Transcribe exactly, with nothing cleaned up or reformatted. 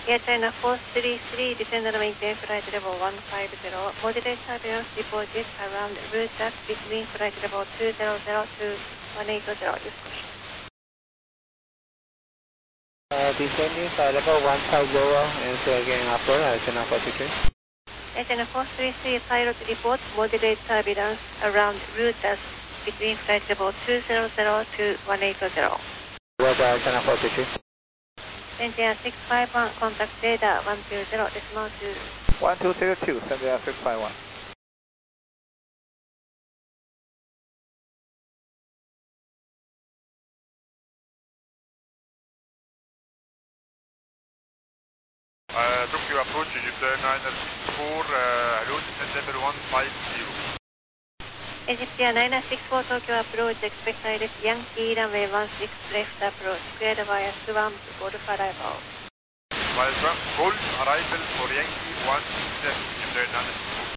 Air China four three three, descend and maintain flight level one five zero. Moderate turbulence reported around route dash between flight level two zero zero to one eight zero. Discussion. Uh, descending flight level one five zero and so again upward, Air China four three three. Air China four three three, pilot report moderate turbulence around route dash between flight level two zero zero to one eight zero. Roger, Air China four three three. Cynthia six five one, contact data one two zero, decimal two. one two zero two, Cynthia six five one. Uh, Tokyo approach, Egypt nine six four, uh, hello, descend level one five zero. Egyptian nine six four, Tokyo approach, expect direct Yankee runway one six left approach, cleared via Swamp, Golf arrival. Via Swamp, Golf arrival for Yankee one six, Egypt nine six four.